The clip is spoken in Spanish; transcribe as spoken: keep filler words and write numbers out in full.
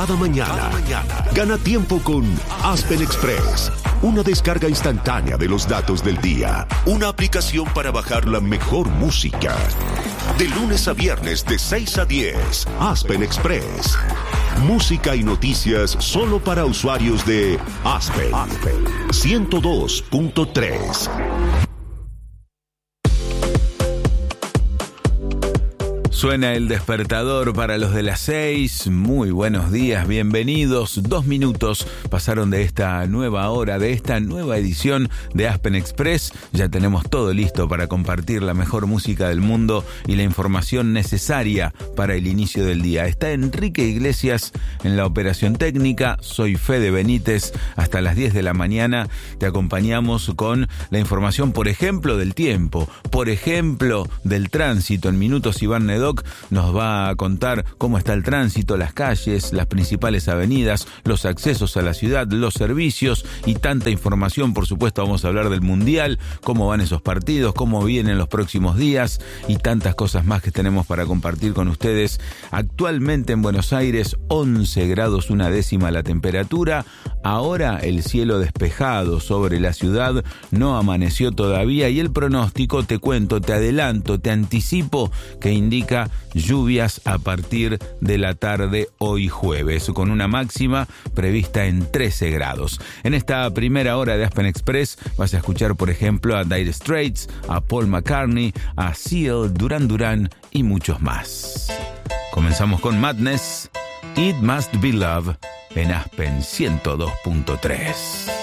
cada mañana. Cada mañana. Gana tiempo con Aspen Express. Una descarga instantánea de los datos del día. Una aplicación para bajar la mejor música. De lunes a viernes de seis a diez. Aspen Express. Música y noticias solo para usuarios de Aspen. Aspen ciento dos punto tres. Suena el despertador para los de las seis. Muy buenos días, bienvenidos. Dos minutos pasaron de esta nueva hora, de esta nueva edición de Aspen Express. Ya tenemos todo listo para compartir la mejor música del mundo y la información necesaria para el inicio del día. Está Enrique Iglesias en la operación técnica. Soy Fede Benítez. Hasta las diez de la mañana te acompañamos con la información, por ejemplo, del tiempo, por ejemplo, del tránsito. En minutos, Iván Nedo nos va a contar cómo está el tránsito, las calles, las principales avenidas, los accesos a la ciudad, los servicios y tanta información. Por supuesto, vamos a hablar del Mundial, cómo van esos partidos, cómo vienen los próximos días y tantas cosas más que tenemos para compartir con ustedes. Actualmente en Buenos Aires, once grados una décima la temperatura. Ahora el cielo despejado sobre la ciudad, no amaneció todavía y el pronóstico, te cuento, te adelanto, te anticipo, que indica lluvias a partir de la tarde hoy jueves, con una máxima prevista en trece grados. En esta primera hora de Aspen Express vas a escuchar, por ejemplo, a Dire Straits, a Paul McCartney, a Seal, Duran Duran y muchos más. Comenzamos con Madness, It Must Be Love, en Aspen ciento dos punto tres.